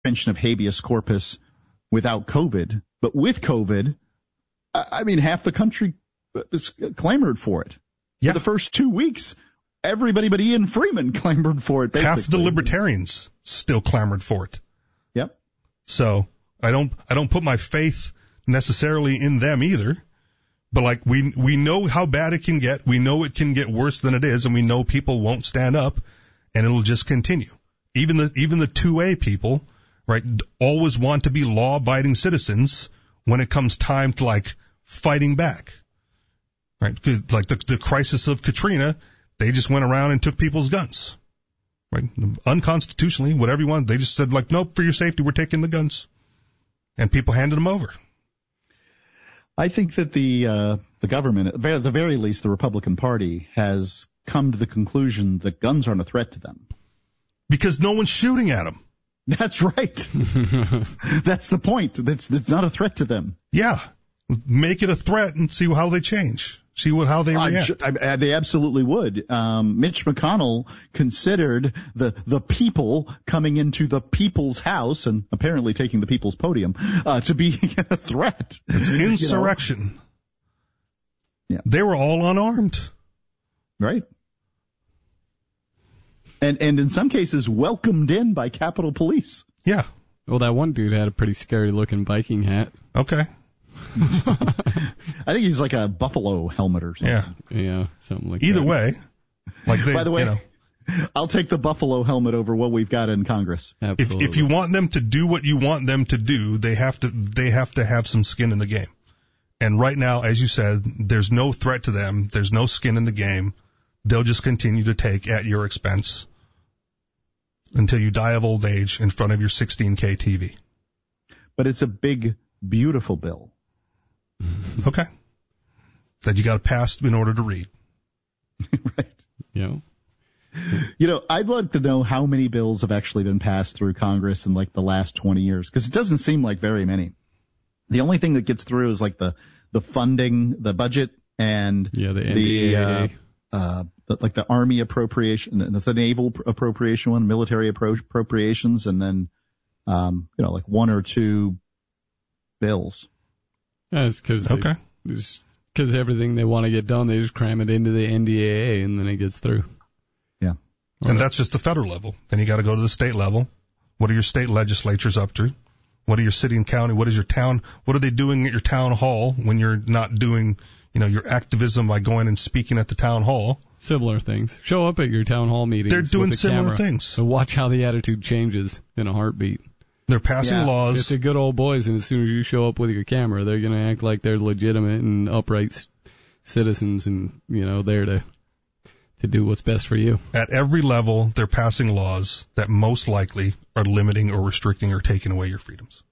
of habeas corpus without COVID, but with COVID, I mean, half the country clamored for it. Yeah. For the first 2 weeks, everybody but Ian Freeman clamored for it, basically. Half the libertarians still clamored for it. Yep. So I don't put my faith necessarily in them either. But like we know how bad it can get. We know it can get worse than it is, and we know people won't stand up, and it'll just continue. Even the 2A people, right, always want to be law-abiding citizens when it comes time to like fighting back. Right? Like the crisis of Katrina, they just went around and took people's guns. Right? Unconstitutionally, whatever you want, they just said like, nope, for your safety, we're taking the guns. And people handed them over. I think that the government, at the very least, the Republican Party, has come to the conclusion that guns aren't a threat to them. Because no one's shooting at them. That's right. That's the point. It's not a threat to them. Yeah. Make it a threat and see how they change. See how they react. They absolutely would. Mitch McConnell considered the people coming into the people's house and apparently taking the people's podium to be a threat. It's insurrection. Yeah. They were all unarmed. Right. And in some cases welcomed in by Capitol Police. Yeah. Well, that one dude had a pretty scary looking Viking hat. Okay. I think he's like a buffalo helmet or something. Yeah, something like Either that. way, like they, by the way, I'll take the buffalo helmet over what we've got in Congress. Absolutely. If you want them to do what you want them to do, they have to have some skin in the game. And right now, as you said, there's no threat to them. There's no skin in the game. They'll just continue to take at your expense until you die of old age in front of your 16K TV. But it's a big, beautiful bill. Okay. That you got to pass in order to read. Right. Yeah. You know, I'd like to know how many bills have actually been passed through Congress in like the last 20 years, because it doesn't seem like very many. The only thing that gets through is like the funding, the budget, and the NDAA. Like the Army appropriation, and the naval appropriation one, military appropriations, and then like one or two bills. Yeah, it's because everything they want to get done, they just cram it into the NDAA, and then it gets through. Yeah. And that's just the federal level. Then you got to go to the state level. What are your state legislatures up to? What are your city and county? What is your town? What are they doing at your town hall when you're not doing, your activism by going and speaking at the town hall? Similar things. Show up at your town hall meetings. They're doing with similar camera. things. So watch how the attitude changes in a heartbeat. They're passing laws. It's the good old boys, and as soon as you show up with your camera, they're going to act like they're legitimate and upright citizens, and there to do what's best for you. At every level, they're passing laws that most likely are limiting or restricting or taking away your freedoms.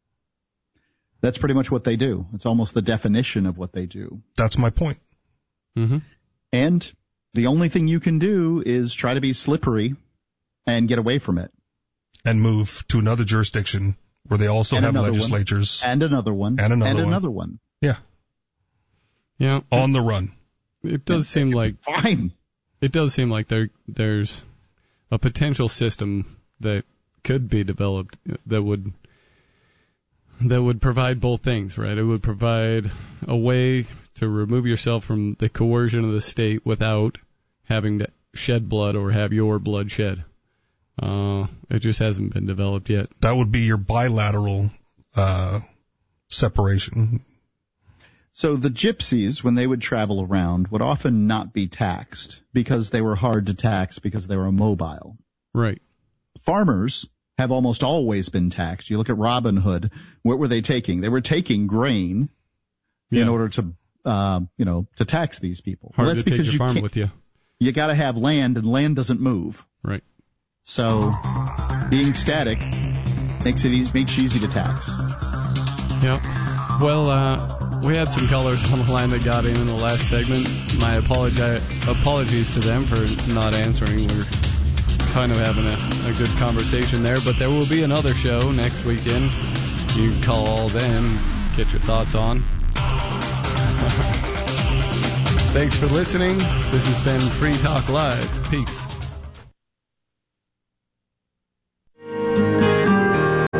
That's pretty much what they do. It's almost the definition of what they do. That's my point. Mm-hmm. And the only thing you can do is try to be slippery and get away from it. And move to another jurisdiction where they also have legislatures. And another one. And another one. Yeah. Yeah. On the run. It does seem like fine. It does seem like there's a potential system that could be developed that would provide both things, right? It would provide a way to remove yourself from the coercion of the state without having to shed blood or have your blood shed. It just hasn't been developed yet. That would be your bilateral separation. So the gypsies, when they would travel around, would often not be taxed because they were hard to tax because they were immobile. Right. Farmers have almost always been taxed. You look at Robin Hood. What were they taking? They were taking grain in order to, to tax these people. Hard well, that's to because take your farm with you. You got to have land, and land doesn't move. Right. So being static makes you easy to tax. Yeah. Well, we had some callers on the line that got in the last segment. My apologies to them for not answering. We're kind of having a good conversation there, but there will be another show next weekend. You can call then, get your thoughts on. Thanks for listening. This has been Free Talk Live. Peace.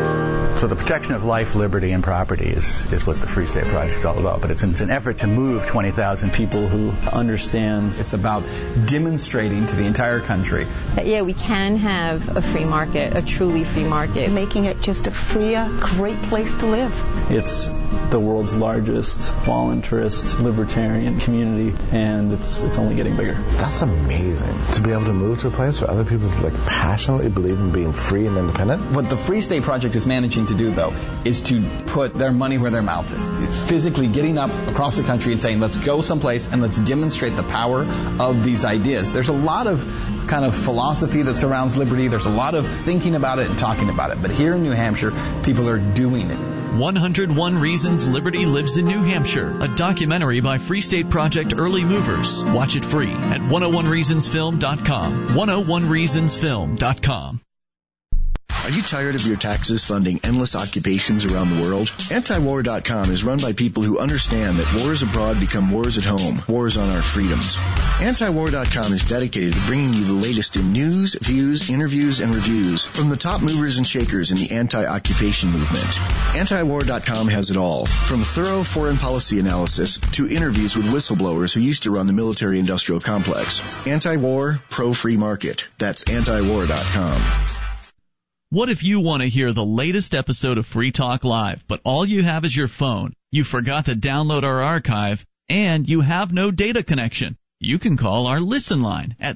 So the protection of life, liberty, and property is what the Free State Project is all about. But it's an effort to move 20,000 people who understand. It's about demonstrating to the entire country that, yeah, we can have a free market, a truly free market. Making it just a freer, great place to live. It's the world's largest voluntarist libertarian community, and it's only getting bigger. That's amazing, to be able to move to a place where other people passionately believe in being free and independent. What the Free State Project is managing to do, though, is to put their money where their mouth is. It's physically getting up across the country and saying, let's go someplace and let's demonstrate the power of these ideas. There's a lot of kind of philosophy that surrounds liberty. There's a lot of thinking about it and talking about it. But here in New Hampshire, people are doing it. 101 Reasons Liberty Lives in New Hampshire, a documentary by Free State Project Early Movers. Watch it free at 101reasonsfilm.com. 101reasonsfilm.com. Are you tired of your taxes funding endless occupations around the world? Antiwar.com is run by people who understand that wars abroad become wars at home, wars on our freedoms. Antiwar.com is dedicated to bringing you the latest in news, views, interviews, and reviews from the top movers and shakers in the anti-occupation movement. Antiwar.com has it all, from thorough foreign policy analysis to interviews with whistleblowers who used to run the military-industrial complex. Anti-war, pro-free market. That's Antiwar.com. What if you want to hear the latest episode of Free Talk Live, but all you have is your phone, you forgot to download our archive, and you have no data connection? You can call our Listen line at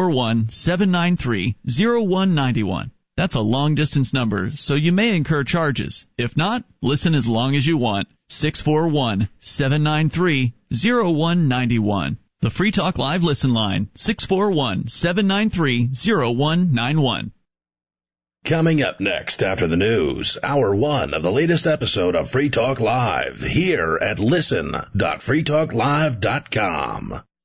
641-793-0191. That's a long-distance number, so you may incur charges. If not, listen as long as you want. 641-793-0191. The Free Talk Live Listen line, 641-793-0191. Coming up next after the news, Hour 1 of the latest episode of Free Talk Live, here at listen.freetalklive.com.